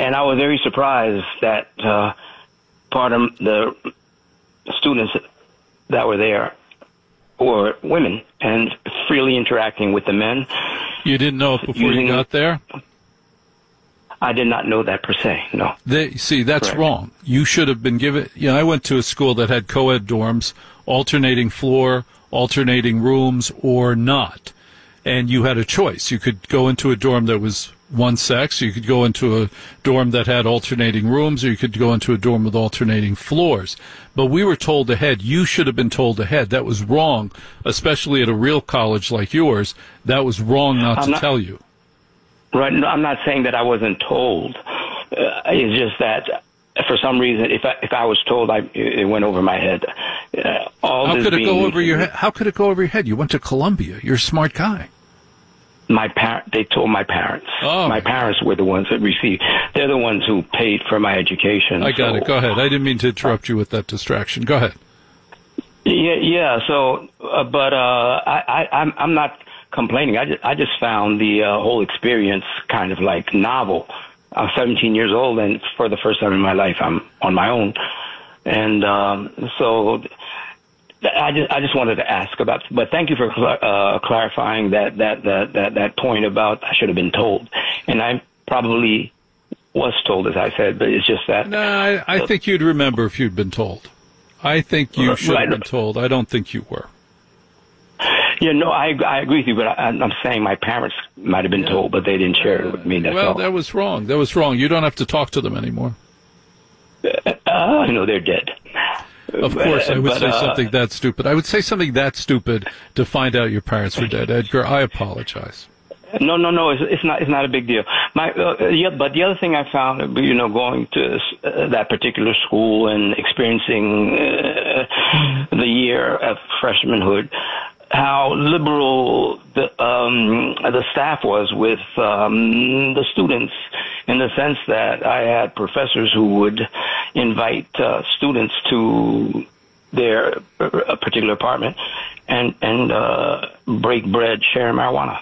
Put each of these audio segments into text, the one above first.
and I was very surprised that part of the students that were there were women and freely interacting with the men. You didn't know it before you got there? I did not know that per se, no. See, that's Correct. wrong. You should have been given... I went to a school that had co-ed dorms, alternating floor, alternating rooms, or not. And you had a choice. You could go into a dorm that was one sex, you could go into a dorm that had alternating rooms, or you could go into a dorm with alternating floors. But we were told ahead. You should have been told ahead. That was wrong, especially at a real college like yours. That was wrong not to tell you. Right. No, I'm not saying that I wasn't told. It's just that for some reason, if I was told, it went over my head. How could it go over your head? How could it go over your head? You went to Columbia. You're a smart guy. They told my parents. Oh. My parents were the ones that received. They're the ones who paid for my education. I got it. Go ahead. I didn't mean to interrupt you with that distraction. Go ahead. Yeah. So, but I'm not complaining. I just found the whole experience kind of like novel. I'm 17 years old, and for the first time in my life, I'm on my own, and so I just wanted to ask about. But thank you for clarifying that point about I should have been told, and I probably was told, as I said, but it's just that. No, I think you'd remember if you'd been told. I think you should have been told. I don't think you were. Yeah, no, I agree with you, but I'm saying my parents might have been told, but they didn't share it with me. That's all. That was wrong. That was wrong. You don't have to talk to them anymore. No, they're dead. Of course, I would say something that stupid. I would say something that stupid to find out your parents were dead. Edgar, I apologize. No, it's not a big deal. But the other thing I found, going to that particular school and experiencing the year of freshmanhood, how liberal the staff was with the students, in the sense that I had professors who would invite students to their particular apartment and break bread, share marijuana.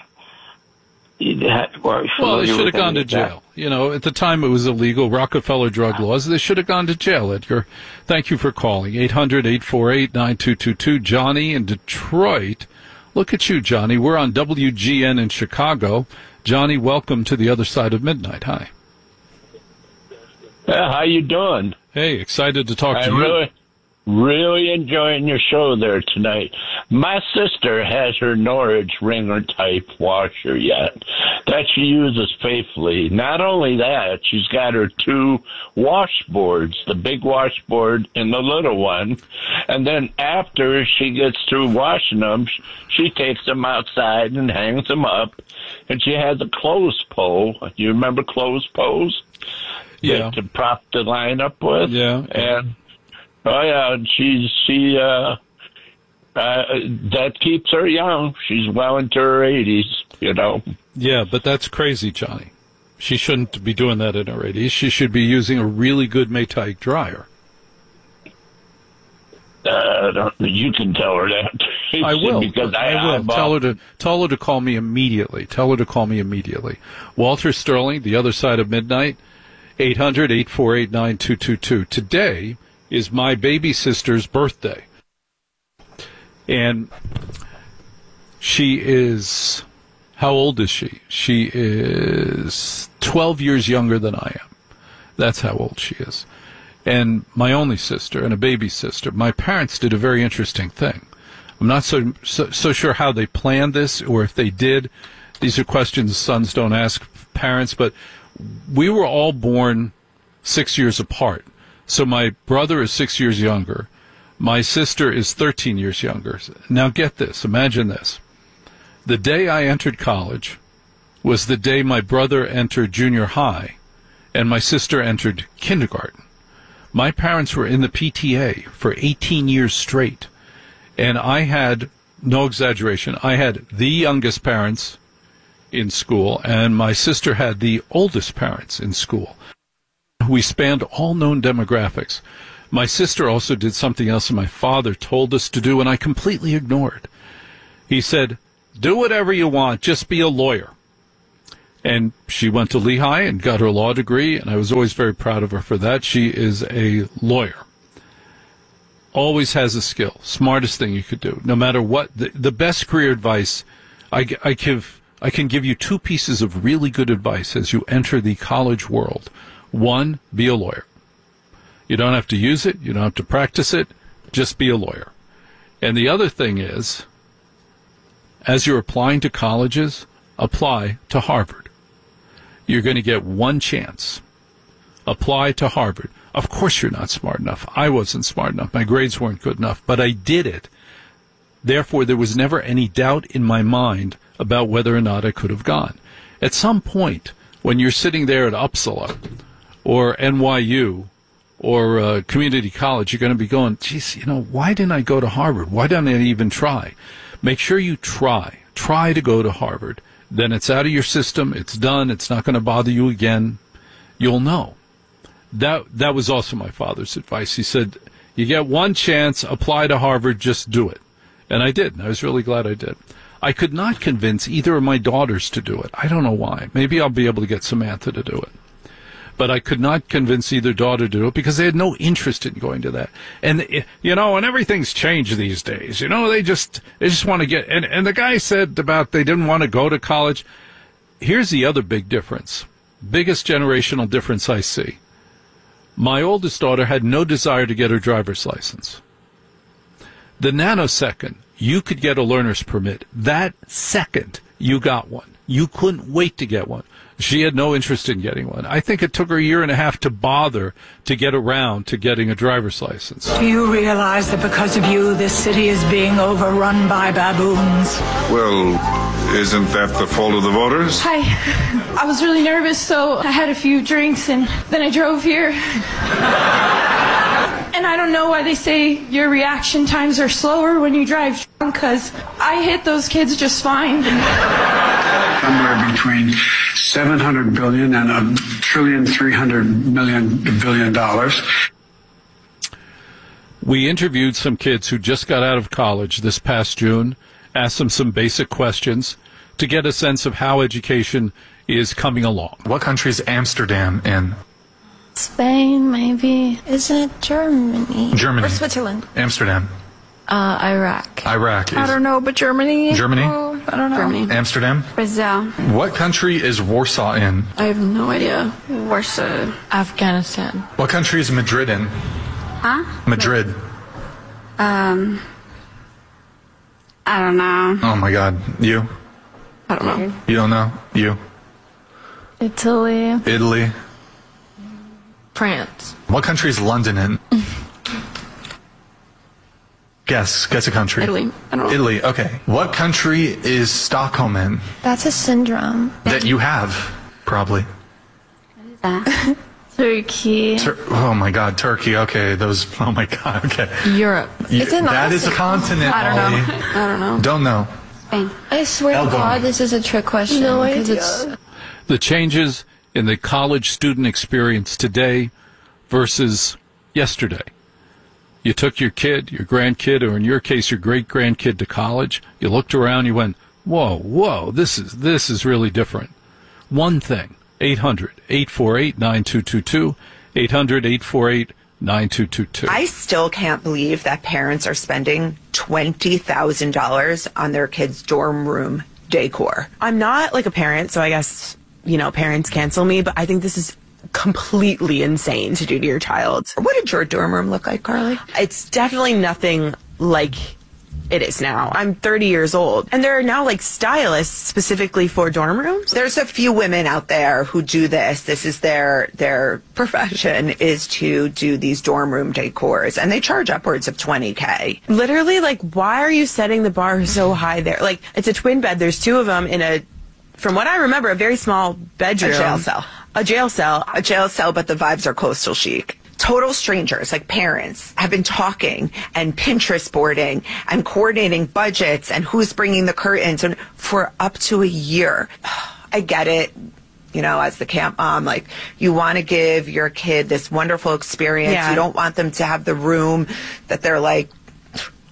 Well, they should have gone to jail. At the time it was illegal, Rockefeller drug laws. They should have gone to jail, Edgar. Thank you for calling. 800-848-9222. Johnny in Detroit. Look at you, Johnny. We're on WGN in Chicago. Johnny, welcome to the other side of midnight. Hi. How you doing? Hey, excited to talk to you. Really enjoying your show there tonight. My sister has her Norwich Ringer type washer yet that she uses faithfully. Not only that, she's got her two washboards, the big washboard and the little one. And then after she gets through washing them, she takes them outside and hangs them up. And she has a clothes pole. You remember clothes poles? Yeah. To prop the line up with? Yeah. And oh yeah, that keeps her young. She's well into her 80s, Yeah, but that's crazy, Johnny. She shouldn't be doing that in her 80s. She should be using a really good Maytag dryer. You can tell her that. I will. Because I will. Tell her to call me immediately. Tell her to call me immediately. Walter Sterling, The Other Side of Midnight, 800-848-9222. Today is my baby sister's birthday. And she is, how old is she? She is 12 years younger than I am. That's how old she is. And my only sister and a baby sister. My parents did a very interesting thing. I'm not so sure how they planned this or if they did. These are questions sons don't ask parents, but we were all born 6 years apart. So my brother is 6 years younger. My sister is 13 years younger. Now get this. Imagine this. The day I entered college was the day my brother entered junior high and my sister entered kindergarten. My parents were in the PTA for 18 years straight. And I had, no exaggeration, I had the youngest parents in school and my sister had the oldest parents in school. We spanned all known demographics. My sister also did something else that my father told us to do, and I completely ignored. He said, do whatever you want, just be a lawyer. And she went to Lehigh and got her law degree, and I was always very proud of her for that. She is a lawyer. Always has a skill. Smartest thing you could do. No matter what. The best career advice, I can give you 2 pieces of really good advice as you enter the college world. 1, be a lawyer. You don't have to use it. You don't have to practice it. Just be a lawyer. And the other thing is, as you're applying to colleges, apply to Harvard. You're going to get 1 chance. Apply to Harvard. Of course you're not smart enough. I wasn't smart enough. My grades weren't good enough, but I did it. Therefore, there was never any doubt in my mind about whether or not I could have gone. At some point, when you're sitting there at Uppsala or NYU or community college, you're going to be going, geez, why didn't I go to Harvard? Why didn't I even try? Make sure you try. Try to go to Harvard. Then it's out of your system. It's done. It's not going to bother you again. You'll know. That was also my father's advice. He said, you get 1 chance, apply to Harvard, just do it. And I did. And I was really glad I did. I could not convince either of my daughters to do it. I don't know why. Maybe I'll be able to get Samantha to do it. But I could not convince either daughter to do it because they had no interest in going to that. And, and everything's changed these days. They just want to get, and the guy said about they didn't want to go to college. Here's the other big difference. Biggest generational difference I see. My oldest daughter had no desire to get her driver's license. The nanosecond you could get a learner's permit, that second you got one. You couldn't wait to get one. She had no interest in getting one. I think it took her 1.5 years to bother to get around to getting a driver's license. Do you realize that because of you, this city is being overrun by baboons? Well, isn't that the fault of the voters? Hi. I was really nervous, so I had a few drinks, and then I drove here. And I don't know why they say your reaction times are slower when you drive drunk, because I hit those kids just fine. Somewhere between $700 billion and $1.3 trillion. We interviewed some kids who just got out of college this past June, asked them some basic questions to get a sense of how education is coming along. What country is Amsterdam in? Spain, maybe. Is it Germany? Germany. Or Switzerland? Amsterdam. Iraq. Iraq. I don't know, but Germany? Germany? Oh, I don't know. Germany. Amsterdam? Brazil. What country is Warsaw in? I have no idea. Warsaw. Afghanistan. What country is Madrid in? Huh? Madrid. I don't know. Oh my God. You? I don't know. You don't know? You? Italy. Italy. France. What country is London in? Guess a country. Italy. I don't know. Italy, okay. What country is Stockholm in? That's a syndrome. That you have, probably. What is that? Turkey. Oh my God, Turkey, okay. Oh my God, okay. Europe. That is a continent, I don't know. Molly. I don't know. Don't know. Spain. I swear to God, this is a trick question. No idea. The changes in the college student experience today versus yesterday. You took your kid, your grandkid, or in your case, your great-grandkid to college. You looked around, you went, whoa, this is really different. One thing, 800-848-9222, 800-848-9222. I still can't believe that parents are spending $20,000 on their kids' dorm room decor. I'm not like a parent, so I guess, parents cancel me, but I think this is completely insane to do to your child. What did your dorm room look like, Carly? It's definitely nothing like it is now. I'm 30 years old, and there are now stylists specifically for dorm rooms. There's a few women out there who do this. This is their profession, is to do these dorm room decors, and they charge upwards of $20K. Literally, why are you setting the bar so high there? It's a twin bed. There's two of them in from what I remember, a very small bedroom. A jail cell. A jail cell, but the vibes are coastal chic. Total strangers, parents, have been talking and Pinterest boarding and coordinating budgets and who's bringing the curtains for up to a year. I get it. As the camp mom, you want to give your kid this wonderful experience. Yeah. You don't want them to have the room that they're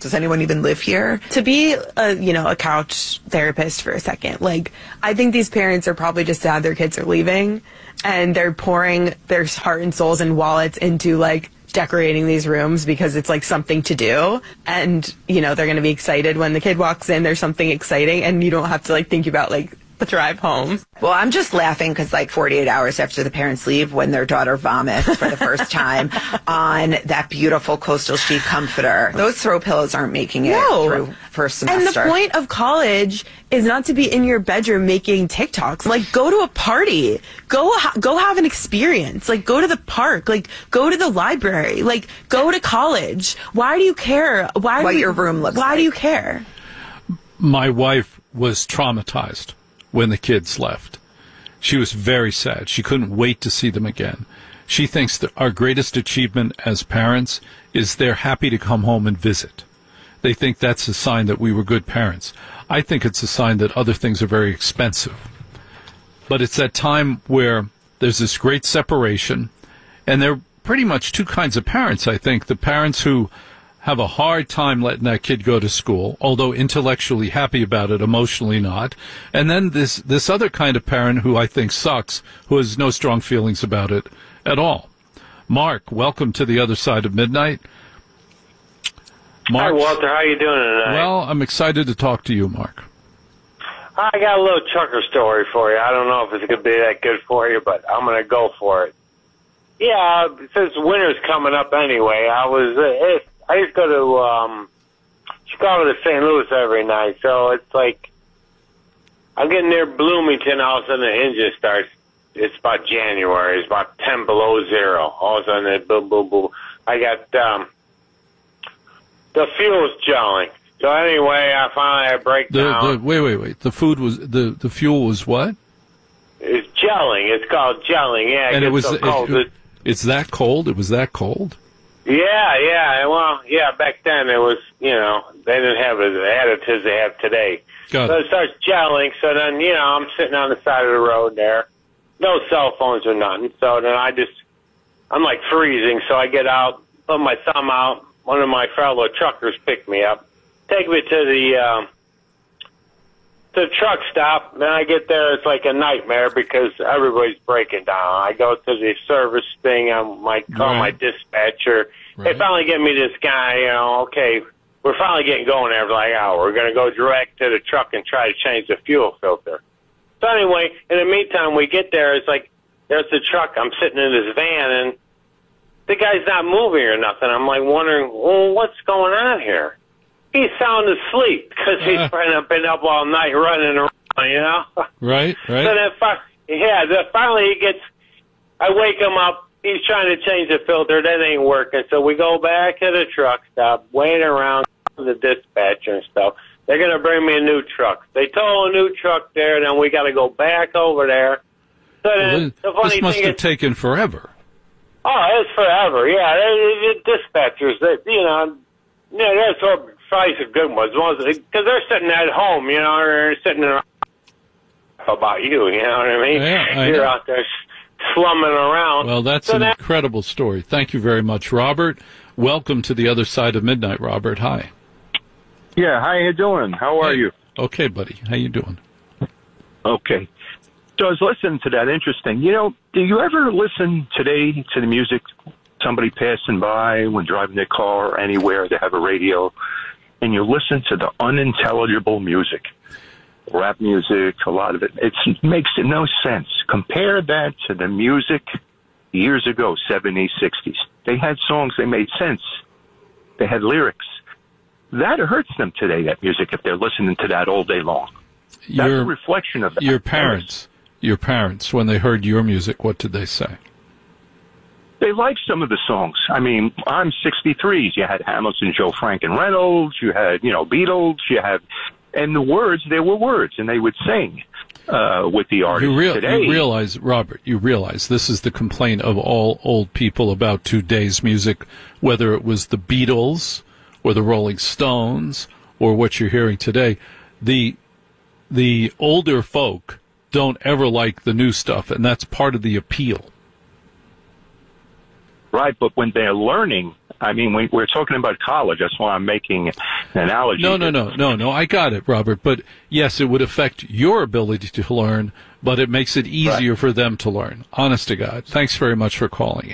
Does anyone even live here? To be a couch therapist for a second, like, I think these parents are probably just sad their kids are leaving, and they're pouring their heart and souls and wallets into, like, decorating these rooms because it's like something to do, and they're going to be excited when the kid walks in. There's something exciting, and you don't have to like think about like the drive home. Well, I'm just laughing because like 48 hours after the parents leave, when their daughter vomits for the first time on that beautiful Coastal Sheet comforter, those throw pillows aren't making it through first semester. And the point of college is not to be in your bedroom making TikToks. Like, go to a party, go have an experience. Like, go to the park, like go to the library, like go to college. Why do you care? What your room looks like? Why do you care? My wife was traumatized when the kids left. She was very sad. She couldn't wait to see them again. She thinks that our greatest achievement as parents is they're happy to come home and visit. They think that's a sign that we were good parents. I think it's a sign that other things are very expensive. But it's that time where there's this great separation, and there are pretty much two kinds of parents, I think. The parents who have a hard time letting that kid go to school, although intellectually happy about it, emotionally not. And then this other kind of parent who I think sucks, who has no strong feelings about it at all. Mark, welcome to the other side of midnight. Mark, hi, Walter. How you doing tonight? Well, I'm excited to talk to you, Mark. I got a little trucker story for you. I don't know if it's going to be that good for you, but I'm going to go for it. Yeah, since winter's coming up anyway, I used to go to Chicago to St. Louis every night, so it's like I'm getting near Bloomington, all of a sudden the engine starts. It's about January. It's about 10 below zero. All of a sudden, it boom, boom, boom. I got the fuel's gelling. So anyway, I finally had a breakdown. Wait. The fuel was what? It's gelling. It's called gelling. Yeah, and it was so cold. It's that cold? It was that cold? Yeah. Well, back then it was, they didn't have the additives they have today. So it starts gelling. So then, I'm sitting on the side of the road there. No cell phones or nothing. So then I'm like freezing. So I get out, put my thumb out. One of my fellow truckers picked me up, take me to the truck stop. Then I get there, it's like a nightmare because everybody's breaking down. I go to the service thing. I might call my dispatcher. Right. They finally get me this guy. Okay, we're finally getting going after like an hour. We're going to go direct to the truck and try to change the fuel filter. So anyway, in the meantime, we get there. It's like there's the truck. I'm sitting in this van and the guy's not moving or nothing. I'm like wondering, what's going on here? He's sound asleep because he's been up all night running around, Right. So then, finally I wake him up. He's trying to change the filter. That ain't working. So we go back to the truck stop, waiting around the dispatcher and stuff. They're going to bring me a new truck. They tow a new truck there, and then we got to go back over there. So then, the funny this must thing have taken forever. Oh, it's forever. Yeah, the dispatchers, that's what probably some good ones, because they're sitting at home, they're sitting there about you, you know what I mean? Yeah, You're out there slumming around. Well, that's an incredible story. Thank you very much, Robert. Welcome to the other side of midnight, Robert. Hi. Yeah, how you doing? How are you? Okay, buddy. How you doing? Okay. So I was listening to that. Interesting. Do you ever listen today to the music, somebody passing by when driving their car or anywhere, they have a radio, and you listen to the unintelligible music, rap music, a lot of it. It makes no sense. Compare that to the music years ago, 70s, 60s. They had songs, they made sense. They had lyrics. That hurts them today, that music, if they're listening to that all day long. That's a reflection of that. Your parents, when they heard your music, what did they say? They liked some of the songs. I mean, I'm 63. You had Hamilton, Joe Frank and Reynolds. You had, Beatles. And the words, there were words, and they would sing with the artists today. You realize, Robert, this is the complaint of all old people about today's music, whether it was the Beatles or the Rolling Stones or what you're hearing today. The older folk don't ever like the new stuff, and that's part of the appeal. Right, but when they're learning, I mean, we're talking about college. That's why I'm making analogy. No. I got it, Robert. But yes, it would affect your ability to learn, but it makes it easier for them to learn. Honest to God. Thanks very much for calling.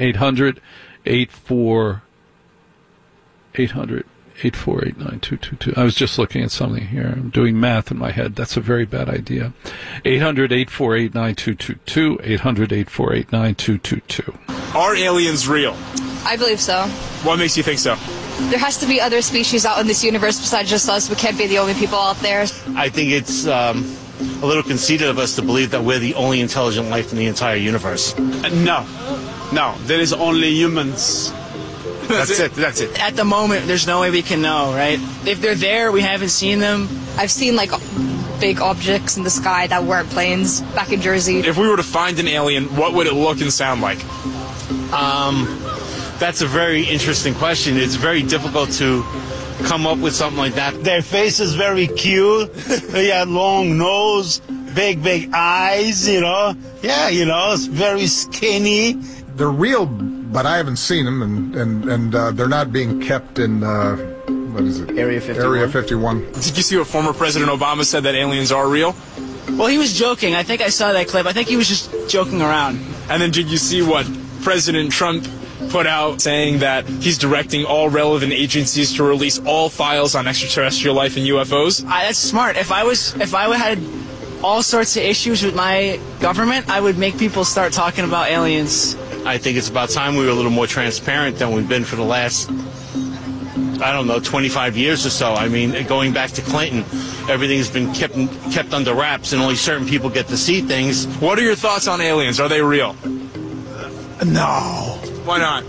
800-848-9222. I was just looking at something here. I'm doing math in my head. That's a very bad idea. 800-848-9222. 800-848-9222. Are aliens real? I believe so. What makes you think so? There has to be other species out in this universe besides just us. We can't be the only people out there. I think it's a little conceited of us to believe that we're the only intelligent life in the entire universe. No, there is only humans. That's it. At the moment, there's no way we can know, right? If they're there, we haven't seen them. I've seen, like, big objects in the sky that weren't planes back in Jersey. If we were to find an alien, what would it look and sound like? That's a very interesting question. It's very difficult to come up with something like that. Their face is very cute. They have long nose, big eyes, Yeah, it's very skinny. They're real, but I haven't seen them, and they're not being kept in, what is it? Area 51. Area 51. Did you see what former President Obama said, that aliens are real? Well, he was joking. I think I saw that clip. I think he was just joking around. And then did you see what President Trump put out, saying that he's directing all relevant agencies to release all files on extraterrestrial life and UFOs? That's smart. If I had all sorts of issues with my government, I would make people start talking about aliens. I think it's about time we were a little more transparent than we've been for the last, 25 years or so. I mean, going back to Clinton, everything's been kept under wraps, and only certain people get to see things. What are your thoughts on aliens? Are they real? No. Why not?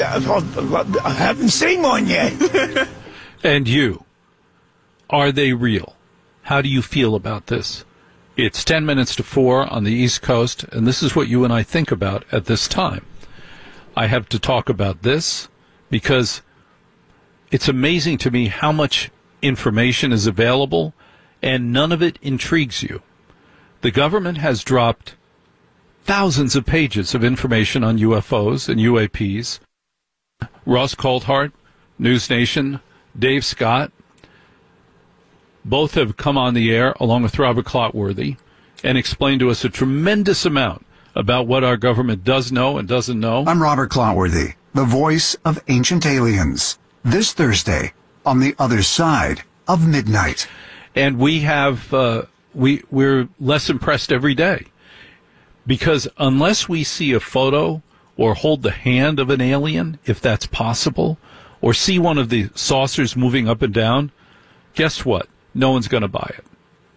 I haven't seen one yet. And you, are they real? How do you feel about this? It's 10 minutes to 4 on the East Coast, and this is what you and I think about at this time. I have to talk about this because it's amazing to me how much information is available, and none of it intrigues you. The government has dropped thousands of pages of information on UFOs and UAPs. Ross Coulthart, News Nation, Dave Scott, both have come on the air, along with Robert Clotworthy, and explained to us a tremendous amount about what our government does know and doesn't know. I'm Robert Clotworthy, the voice of Ancient Aliens. This Thursday, on the other side of midnight. And we have, we're less impressed every day. Because unless we see a photo or hold the hand of an alien, if that's possible, or see one of the saucers moving up and down, guess what? No one's going to buy it.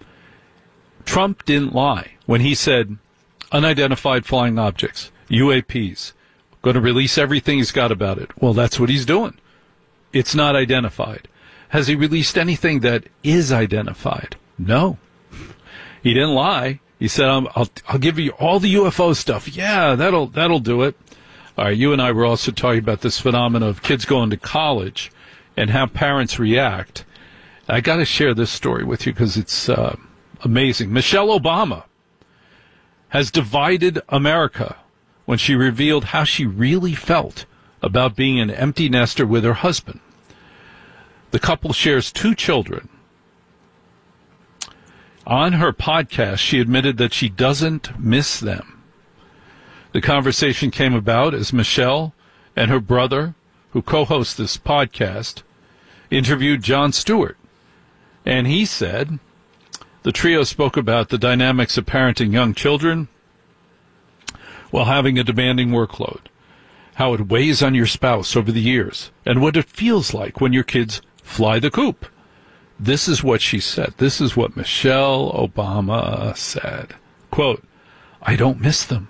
Trump didn't lie when he said unidentified flying objects, UAPs, going to release everything he's got about it. Well, that's what he's doing. It's not identified. Has he released anything that is identified? No. He didn't lie. He said, I'll give you all the UFO stuff. Yeah, that'll do it. All right, you and I were also talking about this phenomenon of kids going to college and how parents react. I got to share this story with you because it's amazing. Michelle Obama has divided America when she revealed how she really felt about being an empty nester with her husband. The couple shares 2 children. On her podcast, she admitted that she doesn't miss them. The conversation came about as Michelle and her brother, who co-host this podcast, interviewed Jon Stewart. And he said the trio spoke about the dynamics of parenting young children while having a demanding workload, how it weighs on your spouse over the years, and what it feels like when your kids fly the coop. This is what she said. This is what Michelle Obama said. Quote, I don't miss them.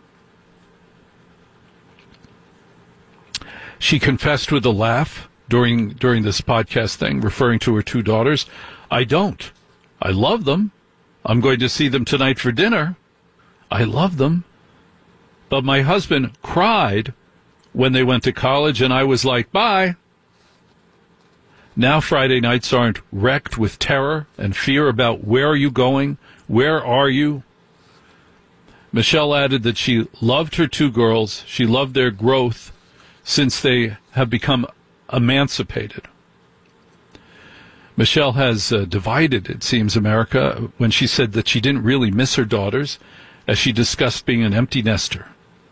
She confessed with a laugh during this podcast thing, referring to her 2 daughters. I don't. I love them. I'm going to see them tonight for dinner. I love them. But my husband cried when they went to college, and I was like, bye. Now Friday nights aren't wrecked with terror and fear about where are you going, where are you? Michelle added that she loved her 2 girls. She loved their growth since they have become emancipated. Michelle has divided, it seems, America when she said that she didn't really miss her daughters as she discussed being an empty nester.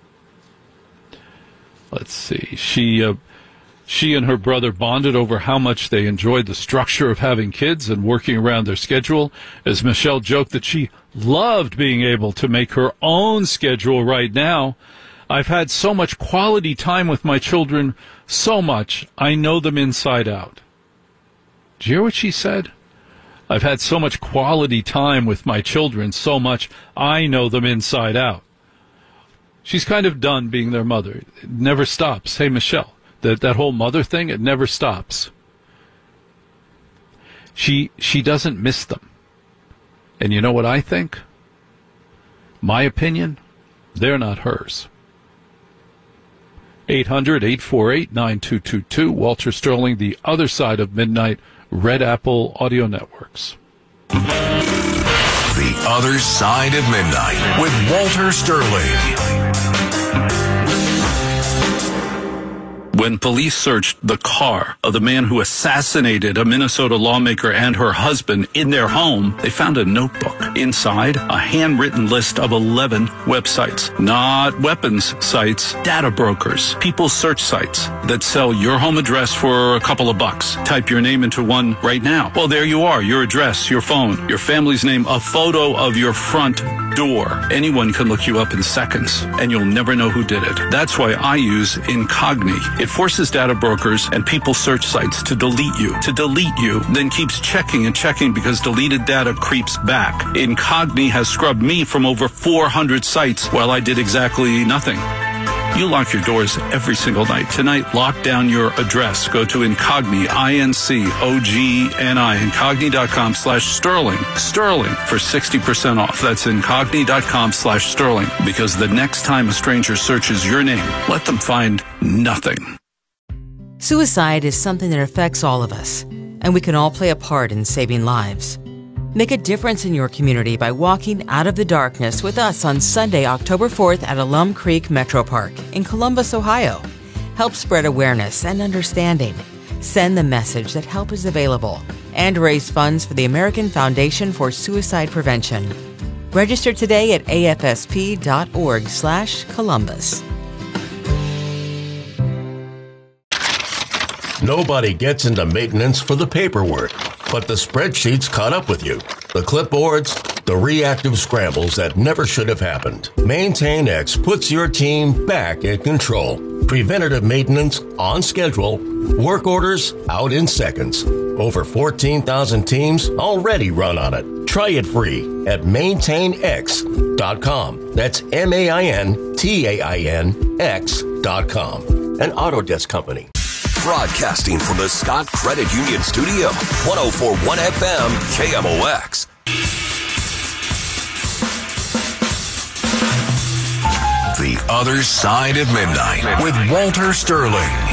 Let's see. She and her brother bonded over how much they enjoyed the structure of having kids and working around their schedule, as Michelle joked that she loved being able to make her own schedule right now. I've had so much quality time with my children, so much, I know them inside out. Did you hear what she said? I've had so much quality time with my children, so much, I know them inside out. She's kind of done being their mother. It never stops. Hey, Michelle, that whole mother thing, it never stops. She doesn't miss them. And you know what I think? My opinion, they're not hers. 800-848-9222. Walter Sterling, The Other Side of Midnight, Red Apple Audio Networks. The Other Side of Midnight with Walter Sterling. When police searched the car of the man who assassinated a Minnesota lawmaker and her husband in their home, they found a notebook. Inside, a handwritten list of 11 websites. Not weapons sites, data brokers, people's search sites that sell your home address for a couple of bucks. Type your name into one right now. Well, there you are, your address, your phone, your family's name, a photo of your front door. Anyone can look you up in seconds, and you'll never know who did it. That's why I use Incogni. It forces data brokers and people search sites to delete you, then keeps checking and checking because deleted data creeps back. Incogni has scrubbed me from over 400 sites while I did exactly nothing. You lock your doors every single night. Tonight, lock down your address. Go to Incogni, INCOGNI, Incogni.com/Sterling. Sterling for 60% off. That's Incogni.com/Sterling. Because the next time a stranger searches your name, let them find nothing. Suicide is something that affects all of us, and we can all play a part in saving lives. Make a difference in your community by walking out of the darkness with us on Sunday, October 4th at Alum Creek Metro Park in Columbus, Ohio. Help spread awareness and understanding. Send the message that help is available and raise funds for the American Foundation for Suicide Prevention. Register today at afsp.org/Columbus. Nobody gets into maintenance for the paperwork, but the spreadsheets caught up with you. The clipboards, the reactive scrambles that never should have happened. MaintainX puts your team back in control. Preventative maintenance on schedule. Work orders out in seconds. Over 14,000 teams already run on it. Try it free at maintainx.com. That's MaintainX.com. An Autodesk company. Broadcasting from the Scott Credit Union Studio, 104.1 FM, KMOX. The Other Side of Midnight with Walter Sterling.